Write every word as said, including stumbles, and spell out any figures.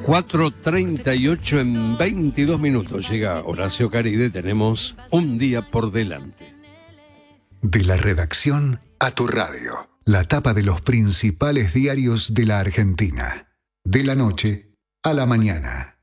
cuatro treinta y ocho en veintidós minutos. Llega Horacio Caride, tenemos un día por delante. De la redacción a tu radio. La tapa de los principales diarios de la Argentina. De la noche a la mañana.